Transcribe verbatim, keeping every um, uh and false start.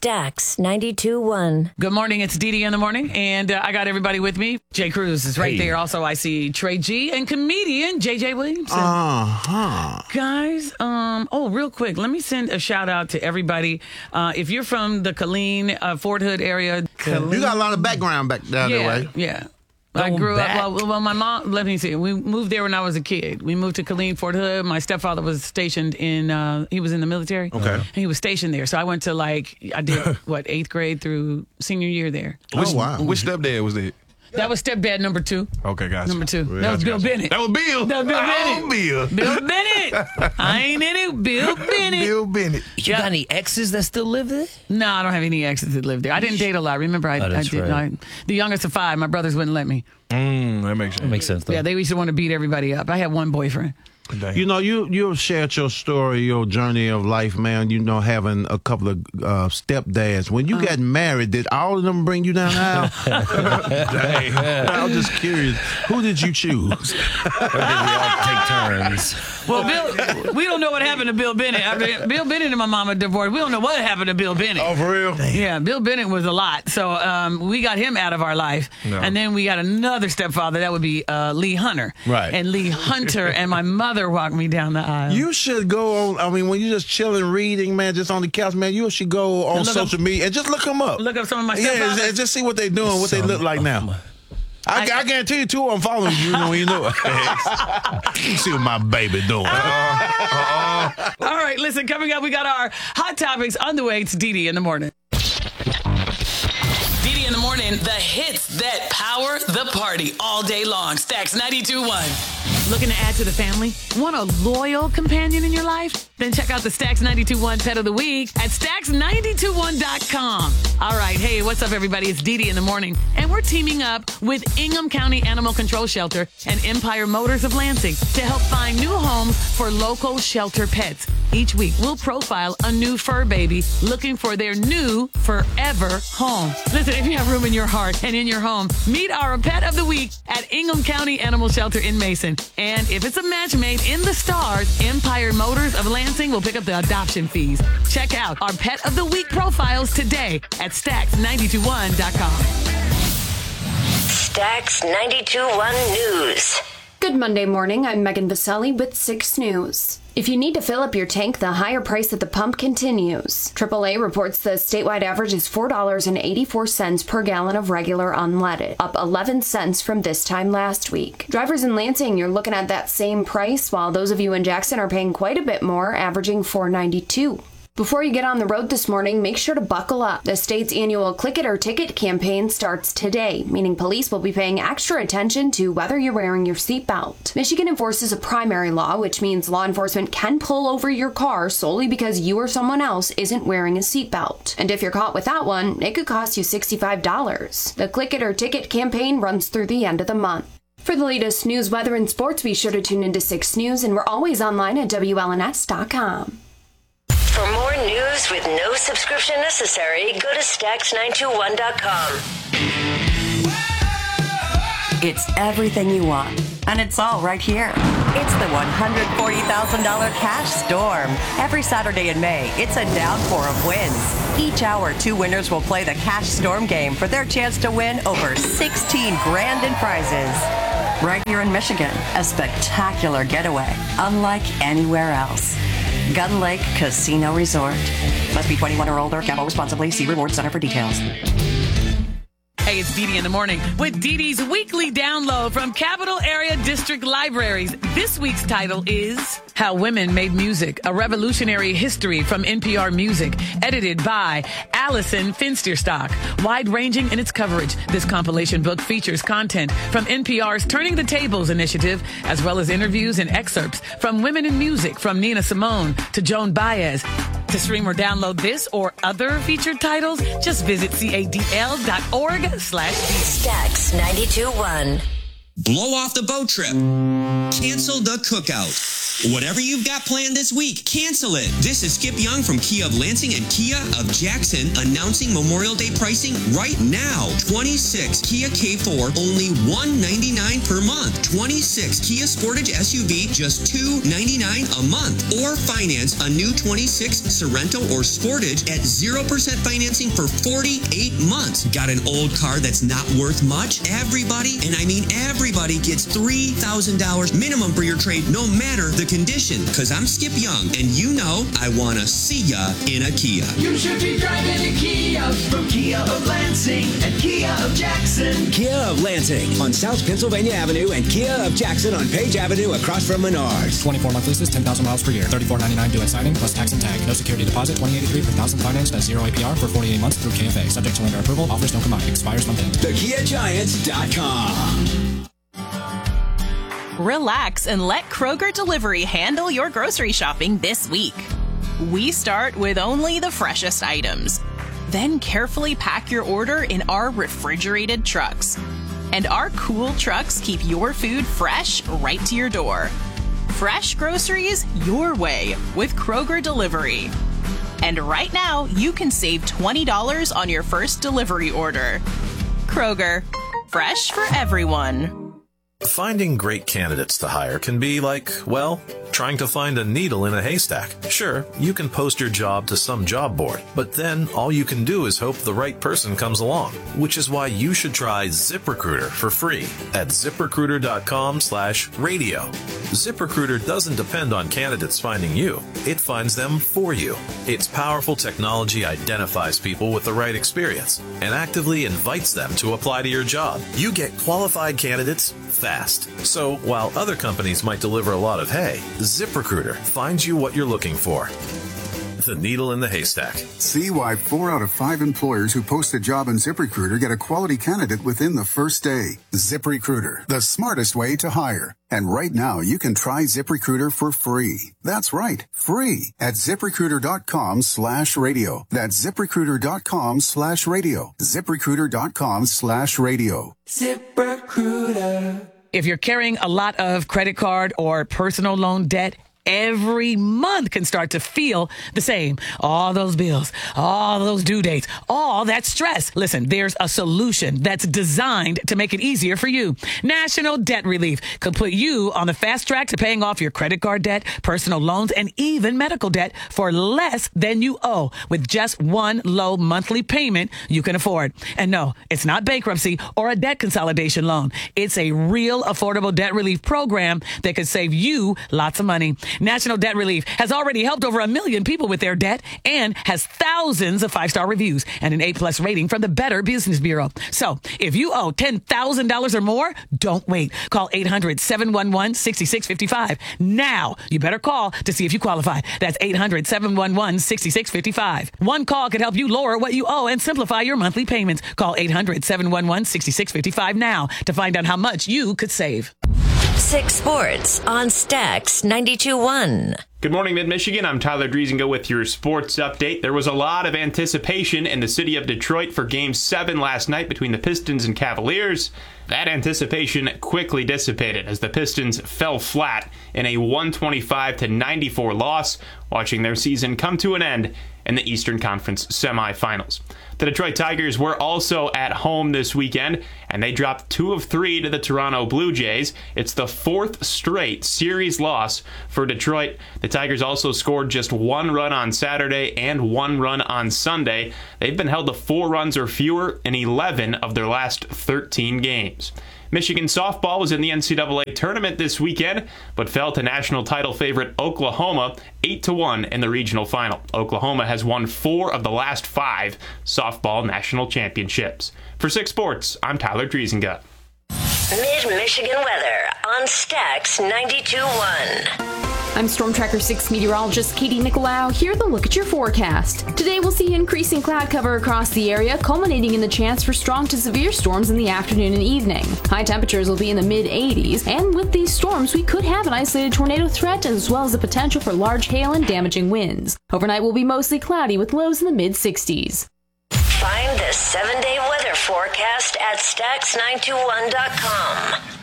Stax ninety-two point one. Good morning. It's Dee Dee in the morning, and uh, I got everybody with me. Jay Cruz is right Hey. there. Also, I see Trey G and comedian J J Williamson. Uh-huh. Guys, um, oh, real quick, let me send a shout out to everybody. Uh, if you're from the Killeen, uh, Fort Hood area, You got a lot of background back down yeah, there, right? yeah. I Going grew back. up, well, well, my mom, let me see, we moved there when I was a kid. We moved to Killeen, Fort Hood. My stepfather was stationed in, uh, he was in the military. Okay. And he was stationed there. So I went to like, I did, what, eighth grade through senior year there. Oh, wow. Which stepdad was that? That was stepdad number two. Okay, gotcha. Number two. Yeah, that was Bill gotcha. Bennett. That was Bill. That was Bill Oh, Bennett. Bill. Bill Bennett. I ain't in it. Bill Bennett. Bill Bennett. You Yeah. got any exes that still live there? No, I don't have any exes that live there. I didn't date a lot. Remember, I, Oh, I that's did. right. I, the youngest of five. My brothers wouldn't let me. Mm, that makes That sense. makes sense, though. Yeah, they used to want to beat everybody up. I had one boyfriend. Damn. You know, you you shared your story, your journey of life, man. You know, having a couple of uh, stepdads. When you got married, did all of them bring you down the aisle? Dang. I was just curious. Who did you choose? Or did we all take turns? Well, Bill, we don't know what happened to Bill Bennett. I mean, Bill Bennett and my mama divorced. We don't know what happened to Bill Bennett. Oh, for real? Yeah, Bill Bennett was a lot. So um, we got him out of our life. No. And then we got another stepfather. That would be uh, Lee Hunter. Right. And Lee Hunter and my mother walked me down the aisle. You should go on. I mean, when you're just chilling, reading, man, just on the couch, man, you should go on Look up- social media and just look them up. Look up some of my Yeah, stepfathers. and just see what they're doing, what they look like now. I, I, guarantee you, two of them following you, you know, you know. You see what my baby doing. All right, listen, coming up, we got our hot topics on the way. It's Dee Dee in the morning. Dee Dee in the morning, the hits that power the party all day long. Stax ninety-two point one. Looking to add to the family? Want a loyal companion in your life? Then check out the Stax ninety-two point one Pet of the Week at stax ninety-two one dot com. All right, hey, what's up, everybody? It's Dee Dee in the morning, and we're teaming up with Ingham County Animal Control Shelter and Empire Motors of Lansing to help find new homes for local shelter pets. Each week, we'll profile a new fur baby looking for their new forever home. Listen, if you have room in your heart and in your home, meet our Pet of the Week at Ingham County Animal Shelter in Mason. And if it's a match made in the stars, Empire Motors of Lansing will pick up the adoption fees. Check out our Pet of the Week profiles today at stax ninety-two one dot com. Stax ninety-two point one News. Good Monday morning. I'm Megan Vaselli with six News. If you need to fill up your tank, the higher price at the pump continues. triple A reports the statewide average is four dollars and eighty-four cents per gallon of regular unleaded, up eleven cents from this time last week. Drivers in Lansing, you're looking at that same price, while those of you in Jackson are paying quite a bit more, averaging four ninety-two. Before you get on the road this morning, make sure to buckle up. The state's annual Click It or Ticket campaign starts today, meaning police will be paying extra attention to whether you're wearing your seatbelt. Michigan enforces a primary law, which means law enforcement can pull over your car solely because you or someone else isn't wearing a seatbelt. And if you're caught without one, it could cost you sixty-five dollars. The Click It or Ticket campaign runs through the end of the month. For the latest news, weather, and sports, be sure to tune into six News, and we're always online at W L N S dot com. For more news with no subscription necessary, go to stax nine two one dot com. It's everything you want, and it's all right here. It's the one hundred forty thousand dollars Cash Storm. Every Saturday in May, it's a downpour of wins. Each hour, two winners will play the Cash Storm game for their chance to win over sixteen grand in prizes. Right here in Michigan, a spectacular getaway, unlike anywhere else. Gun Lake Casino Resort. Must be twenty-one or older. Gamble responsibly. See Reward Center for details. Hey, it's Dee Dee in the morning with Dee Dee's weekly download from Capital Area District Libraries. This week's title is How Women Made Music, a Revolutionary History from N P R Music, edited by Allison Finsterstock. Wide-ranging in its coverage, this compilation book features content from N P R's Turning the Tables initiative, as well as interviews and excerpts from women in music, from Nina Simone to Joan Baez. To stream or download this or other featured titles, just visit cadl.org slash Stax ninety-two point one. Blow off the boat trip. Cancel the cookout. Whatever you've got planned this week, cancel it. This is Skip Young from Kia of Lansing and Kia of Jackson announcing Memorial Day pricing right now. twenty-six Kia K four, only one hundred ninety-nine dollars per month. twenty-six Kia Sportage S U V, just two hundred ninety-nine dollars a month. Or finance a new twenty-six Sorento or Sportage at zero percent financing for forty-eight months. Got an old car that's not worth much? Everybody, and I mean everybody, gets three thousand dollars minimum for your trade, no matter the condition. Because I'm Skip Young, and you know I want to see ya in a Kia. You should be driving a Kia from Kia of Lansing and Kia of Jackson. Kia of Lansing on South Pennsylvania Avenue and Kia of Jackson on Page Avenue across from Menards. twenty-four month leases, ten thousand miles per year. thirty-four ninety-nine due at signing plus tax and tag. No security deposit. twenty eighty-three per thousand financed at zero A P R for forty-eight months through K F A. Subject to lender approval. Offers don't combine. Expires month end. the kia giants dot com. Relax and let Kroger Delivery handle your grocery shopping this week. We start with only the freshest items. Then carefully pack your order in our refrigerated trucks. And our cool trucks keep your food fresh right to your door. Fresh groceries your way with Kroger Delivery. And right now, you can save twenty dollars on your first delivery order. Kroger, fresh for everyone. Finding great candidates to hire can be like, well, trying to find a needle in a haystack. Sure, you can post your job to some job board, but then all you can do is hope the right person comes along, which is why you should try ZipRecruiter for free at ZipRecruiter.com slash radio. ZipRecruiter doesn't depend on candidates finding you. It finds them for you. Its powerful technology identifies people with the right experience and actively invites them to apply to your job. You get qualified candidates fast. So while other companies might deliver a lot of hay, ZipRecruiter finds you what you're looking for. The needle in the haystack. See why four out of five employers who post a job in ZipRecruiter get a quality candidate within the first day. ZipRecruiter, the smartest way to hire. And right now, you can try ZipRecruiter for free. That's right, free at ZipRecruiter.com slash radio. That's ZipRecruiter.com slash radio. ZipRecruiter.com slash radio. ZipRecruiter. If you're carrying a lot of credit card or personal loan debt, every month can start to feel the same. All those bills, all those due dates, all that stress. Listen, there's a solution that's designed to make it easier for you. National Debt Relief could put you on the fast track to paying off your credit card debt, personal loans, and even medical debt for less than you owe with just one low monthly payment you can afford. And no, it's not bankruptcy or a debt consolidation loan. It's a real affordable debt relief program that could save you lots of money. National Debt Relief has already helped over a million people with their debt and has thousands of five-star reviews and an A-plus rating from the Better Business Bureau. So if you owe ten thousand dollars or more, don't wait. Call eight hundred, seven one one, six six five five. Now, you better call to see if you qualify. That's eight hundred, seven one one, six six five five. One call could help you lower what you owe and simplify your monthly payments. Call eight hundred, seven one one, six six five five now to find out how much you could save. Six Sports on Stax ninety-two point one. Good morning, Mid-Michigan. I'm Tyler Driesingo with your sports update. There was a lot of anticipation in the city of Detroit for Game seven last night between the Pistons and Cavaliers. That anticipation quickly dissipated as the Pistons fell flat in a one twenty-five to ninety-four loss, watching their season come to an end in the Eastern Conference semifinals. The Detroit Tigers were also at home this weekend, and they dropped two of three to the Toronto Blue Jays. It's the fourth straight series loss for Detroit. The Tigers also scored just one run on Saturday and one run on Sunday. They've been held to four runs or fewer in eleven of their last thirteen games. Michigan softball was in the N C double A tournament this weekend, but fell to national title favorite Oklahoma eight to one in the regional final. Oklahoma has won four of the last five softball national championships. For Six Sports, I'm Tyler Driesinga. Mid-Michigan weather on Stax ninety-two point one. I'm Storm Tracker six meteorologist Katie Nicolau. Here's a look at your forecast. Today we'll see increasing cloud cover across the area, culminating in the chance for strong to severe storms in the afternoon and evening. High temperatures will be in the mid eighties, and with these storms we could have an isolated tornado threat as well as the potential for large hail and damaging winds. Overnight will be mostly cloudy with lows in the mid sixties. Find the seven-day weather forecast at Stax nine two one dot com.